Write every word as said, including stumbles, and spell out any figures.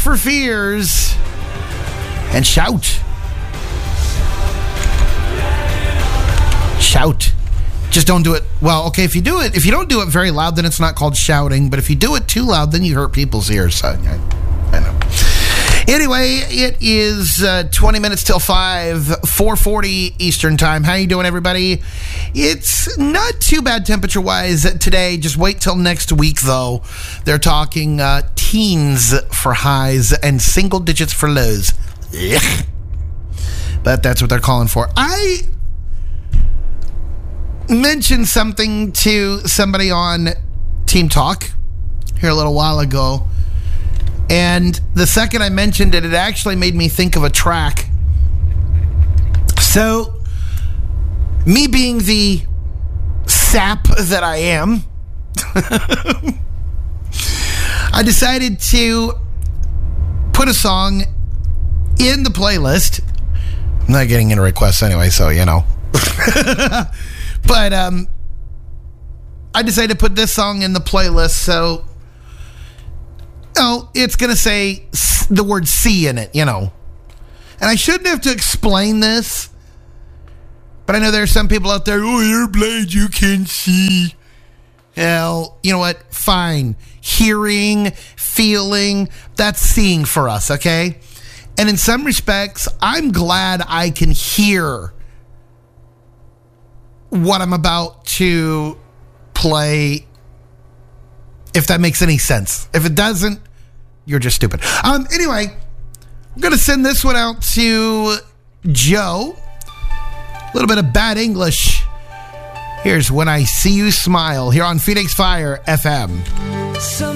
for fears and shout. Shout. Just don't do it. Well, okay, if you do it, if you don't do it very loud, then it's not called shouting. But if you do it too loud, then you hurt people's ears. So, I, I know. Anyway, it is uh, twenty minutes till five, four forty Eastern time. How you doing, everybody? It's not too bad temperature-wise today. Just wait till next week, though. They're talking uh, teens for highs and single digits for lows. Ugh. But that's what they're calling for. I mentioned something to somebody on Team Talk here a little while ago. And the second I mentioned it, it actually made me think of a track. So, me being the sap that I am, I decided to put a song in the playlist. I'm not getting any requests anyway, so, you know. But um, I decided to put this song in the playlist, so... Oh, it's going to say the word C in it, you know. And I shouldn't have to explain this, but I know there are some people out there, oh, you're blind, you can see. Well, you know what? Fine. Hearing, feeling, that's seeing for us, okay? And in some respects, I'm glad I can hear what I'm about to play, if that makes any sense. If it doesn't, you're just stupid. Um. Anyway, I'm going to send this one out to Joe. A little bit of bad English. Here's When I See You Smile here on Phoenix Fire F M. Some